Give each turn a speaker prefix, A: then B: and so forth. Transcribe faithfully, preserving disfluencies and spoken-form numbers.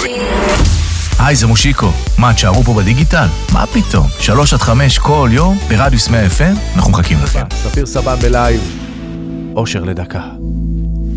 A: היי, זה מושיקו. מה, תשארו פה בדיגיטל? מה פתאום? שלוש עד חמש כל יום ברדיוס מאה אף אם, אנחנו מחכים לכם.
B: ספיר סבן בלייב, אושר לדקה.